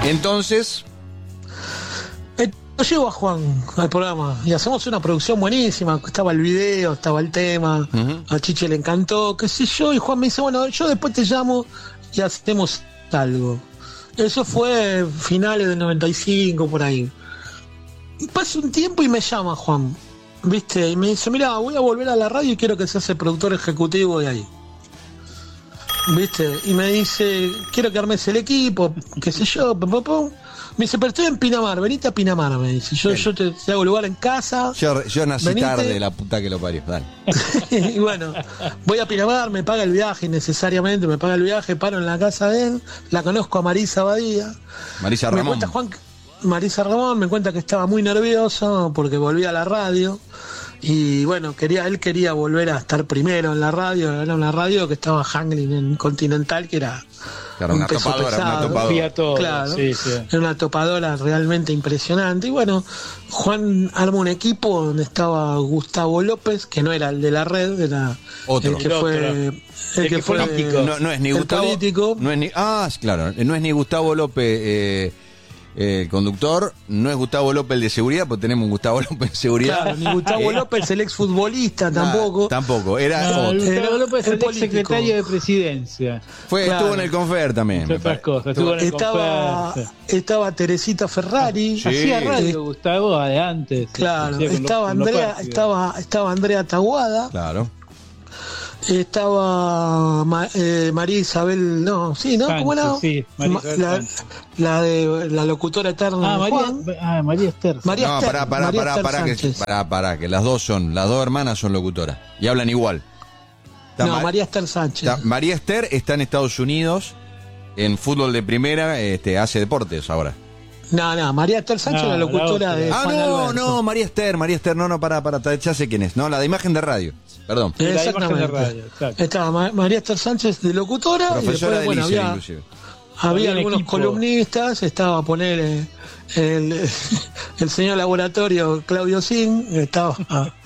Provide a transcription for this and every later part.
Entonces, Lo llevo a Juan al programa y hacemos una producción buenísima. Estaba el video, estaba el tema. A Chiche le encantó, qué sé yo. Y Juan me dice, bueno, yo después te llamo y hacemos algo. Eso fue finales del 95, por ahí. Y pasa un tiempo y me llama Juan, ¿viste? Y me dice, mira, voy a volver a la radio y quiero que seas el productor ejecutivo de ahí. ¿Viste? Y me dice, quiero que armes el equipo, qué sé yo, pum, pum, pum. Me dice, pero estoy en Pinamar, venite a Pinamar, me dice. Yo te hago lugar en casa. yo nací venite. tarde, la puta que lo parió. Dale. Y bueno, voy a Pinamar, me paga el viaje necesariamente, me paga el viaje, paro en la casa de él, la conozco a Marisa Badía. Marisa Me Ramón. cuenta Juan, Marisa Ramón me cuenta que estaba muy nervioso porque volvía a la radio. Y bueno, él quería volver a estar primero en la radio. Era una radio que estaba handling en Continental, que era Claro, un una peso topadora, pesado. una topadora. Fía todo. Claro, Sí, sí. era una topadora realmente impresionante. Y bueno, Juan armó un equipo donde estaba Gustavo López, que no era el de la red, era Otro. el que fue El que fue político. No es ni el Gustavo. político. No es ni, claro. No es ni Gustavo López, el conductor. No es Gustavo López el de seguridad, porque tenemos un Gustavo López en seguridad. Claro, ni Gustavo López, el exfutbolista, tampoco. Tampoco. Era otro. Gustavo López, el ex político. secretario de presidencia. Claro. Estuvo en el Confer también. Entre otras cosas. Estuvo en el Confer. Estaba Teresita Ferrari. Sí. Hacía radio, Gustavo, de antes. Claro, Hacía con estaba los Andrea, partidos. estaba Andrea Taguada, Claro. estaba María Isabel, no, sí, ¿no? ¿Cómo era? Sí, María Isabel Sánchez. La de la locutora eterna de Juan. María Esther. María No, Esther, María Esther Sánchez. que las dos hermanas son locutoras y hablan igual. Está No, María Esther Sánchez. María Esther está en Estados Unidos en fútbol de primera, hace deportes ahora. No, María Esther Sánchez, No, la locutora la de otra. Juan Alberto. María Esther, no, para, ya sé quién es. No, la de imagen de radio. Perdón. La imagen Exactamente. de radio, exacto. Estaba María Esther Sánchez de locutora y Profesora después, de bueno, liceo, había inclusive. Había un algunos equipo. columnistas, estaba a poner el señor laboratorio Claudio Sin, estaba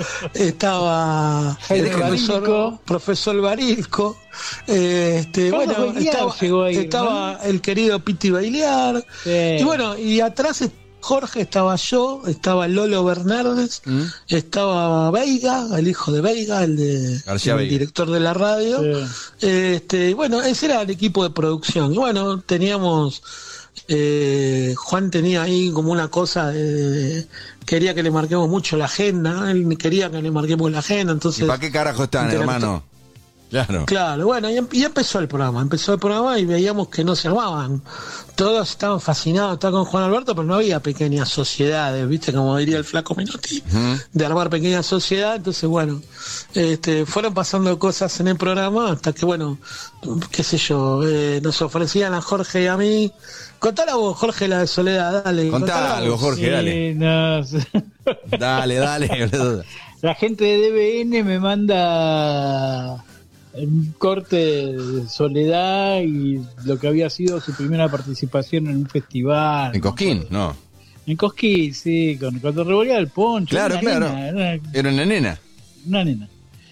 Jaime profesor Barilco, Carlos bueno, Bailiar llegó a ir, estaba el querido Piti Bailiar, Sí. y bueno, y atrás Jorge, estaba yo, estaba Lolo Bernardes, estaba Veiga, el hijo de Veiga, García el Veiga. director de la radio. Bueno, ese era el equipo de producción. Y bueno, teníamos, Juan tenía ahí como una cosa quería que le marquemos mucho la agenda, él quería que le marquemos la agenda, entonces... ¿Y para qué carajo están, hermano? Claro. Claro, bueno, y empezó el programa y veíamos que no se armaban. Todos estaban fascinados, estaba con Juan Alberto, pero no había pequeñas sociedades, ¿viste? Como diría el flaco Menotti, de armar pequeñas sociedades. Entonces, bueno, fueron pasando cosas en el programa hasta que, bueno, qué sé yo, nos ofrecían a Jorge y a mí. Contala vos, Jorge, la de Soledad, dale. Contá algo, vos. Jorge, dale. No, Dale. la gente de DBN me manda un corte de Soledad y lo que había sido su primera participación en un festival. ¿En Cosquín? No. En Cosquín, sí, cuando revolía el poncho. Claro. Era una nena. Una nena.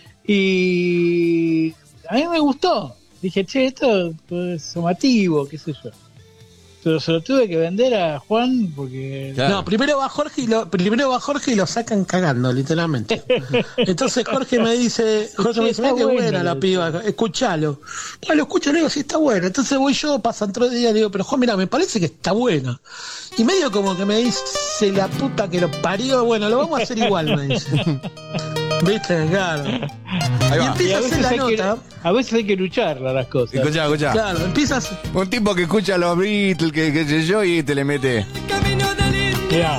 Y a mí me gustó. Dije, che, esto es llamativo, qué sé yo. Pero se lo tuve que vender a Juan porque... Claro. No, primero va Jorge y lo sacan cagando, literalmente. Entonces Jorge me dice, mirá qué buena la piba, escuchalo. Bueno, lo escucho y le digo, sí, está buena. Entonces voy yo, pasan 3 días y le digo, pero Juan, mira, me parece que está buena. Y medio como que me dice, la puta que lo parió, bueno, lo vamos a hacer igual, me dice. ¿Viste? Claro. Ahí Y va. empieza a hacer la nota. a veces hay que lucharla las cosas. Escuchá. Claro, empiezas. Un tipo que escucha a los Beatles, que qué sé yo, y te le mete. Mirá.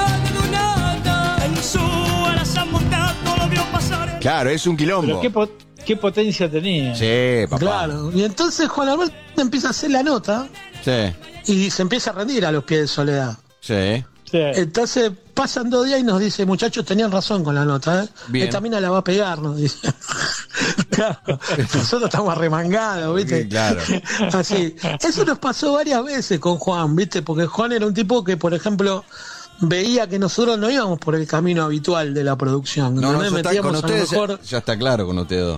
Claro, es un quilombo. Pero qué potencia tenía. Sí, papá. Claro. Y entonces Juan Alberto empieza a hacer la nota Sí. y se empieza a rendir a los pies de Soledad. Sí. Sí. Entonces pasan 2 días y nos dice, muchachos, tenían razón con la nota, ¿eh? Bien. Esta mina la va a pegar, nos dice. Claro, nosotros estamos arremangados, ¿viste? Sí, claro. Así. Eso nos pasó varias veces con Juan, ¿viste? Porque Juan era un tipo que, por ejemplo, veía que nosotros no íbamos por el camino habitual de la producción. No, ¿entendés? eso está, Metíamos con a lo ustedes mejor... ya está claro con ustedes dos.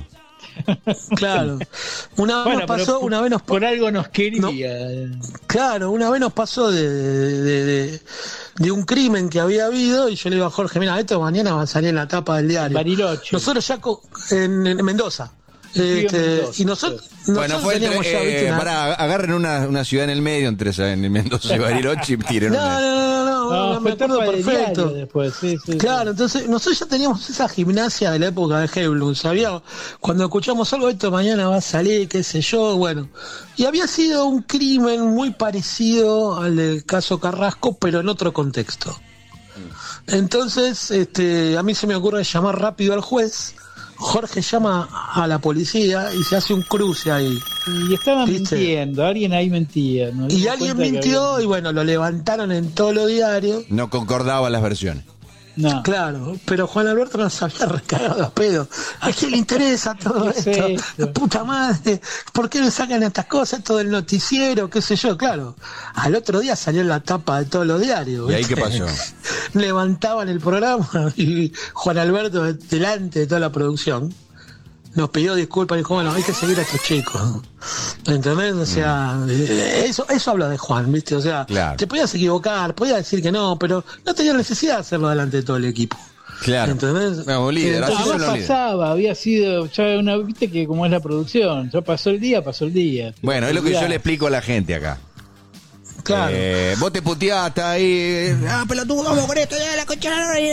Claro. Una vez nos pasó, una vez nos por algo nos quería. No, claro, una vez nos pasó de un crimen que había habido y yo le digo a Jorge, mira, esto mañana va a salir en la tapa del diario. Bariloche. Nosotros ya en Mendoza. Y nosotros bueno, fue teníamos ya, ¿viste? agarren una ciudad en el medio entre en Mendoza y Bariloche y tiren no, me acuerdo perfecto. Después, sí, claro, entonces nosotros ya teníamos esa gimnasia de la época de Heiblum, sabía, cuando escuchamos algo, esto mañana va a salir, qué sé yo, bueno. Y había sido un crimen muy parecido al del caso Carrasco, pero en otro contexto. Entonces, a mí se me ocurre llamar rápido al juez. Jorge llama a la policía y se hace un cruce ahí. Y estaban mintiendo, alguien ahí mentía. ¿No? Y alguien mintió y bueno, lo levantaron en todos los diarios. No concordaba las versiones. No. Claro, pero Juan Alberto nos había recagado a pedo. ¿A quién le interesa todo esto? Puta madre, ¿por qué me sacan estas cosas? Todo el noticiero, qué sé yo, claro. Al otro día salió en la tapa de todos los diarios. ¿Y ahí qué pasó? Levantaban el programa y Juan Alberto, delante de toda la producción, nos pidió disculpas y dijo, bueno, hay que seguir a estos chicos. ¿Entendés? O sea, eso habla de Juan, ¿viste? O sea, claro. Te podías equivocar, podías decir que no, pero no tenías necesidad de hacerlo delante de todo el equipo. Claro. ¿Entendés? No, líder, así no pasaba, había sido ya viste que como es la producción, ya pasó el día. Bueno, es lo que yo le explico a la gente acá. Claro. Vos te puteaste ahí. Pelotudo, vamos con esto, ya la concha.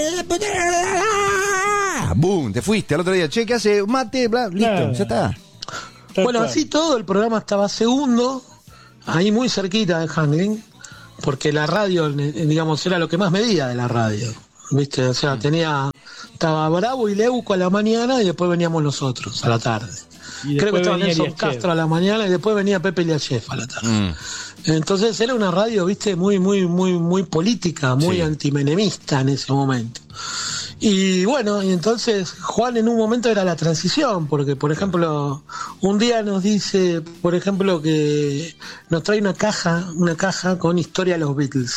¡Bum! Te fuiste al otro día. Che, ¿qué hace? Mate, bla, listo, claro. Ya está. Bueno, así todo, el programa estaba segundo, ahí muy cerquita de Handling, porque la radio, digamos, era lo que más medía de la radio, ¿viste? O sea, estaba Bravo y Leuco a la mañana y después veníamos nosotros a la tarde. Creo que estaba Nelson Castro a la mañana y después venía Pepe Liachef a la tarde. Entonces era una radio, viste, muy política, muy antimenemista en ese momento. Y bueno, y entonces Juan en un momento era la transición, porque por ejemplo, un día nos dice, por ejemplo, que nos trae una caja con historia de los Beatles.